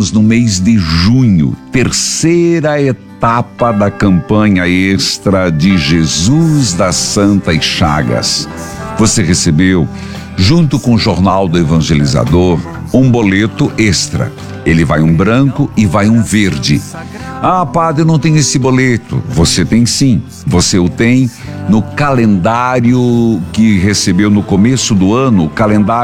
Estamos no mês de junho, terceira etapa da campanha extra de Jesus das Santas Chagas. Você recebeu, junto com o Jornal do Evangelizador, um boleto extra. Ele vai um branco e vai um verde. Ah, padre, eu não tenho esse boleto. Você tem sim. Você o tem no calendário que recebeu no começo do ano, o calendário